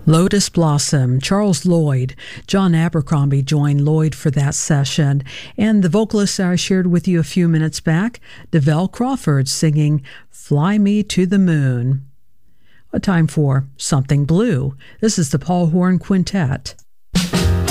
Lotus Blossom, Charles Lloyd. John Abercrombie joined Lloyd for that session. And the vocalist I shared with you a few minutes back, Develle Crawford, singing Fly Me to the Moon. A time for Something Blue. This is the Paul Horn Quintet.